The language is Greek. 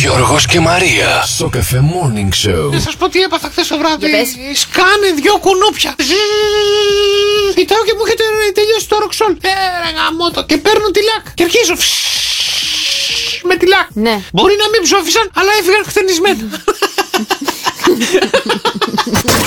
Γιώργος και Μαρία. Σοκαφέ Morning Show. Να σας πω τι έπαθα χθες το βράδυ. Για πες. Σκάνε δυο κουνούπια. Κοιτάω και μου έχετε τελειώσει το ροξόλ. Ρε γαμώτο. Και παίρνω τη λάκ. Και αρχίζω με τη λάκ. Ναι. Μπορεί να μην ψόφισαν, αλλά έφυγαν χτενισμένα.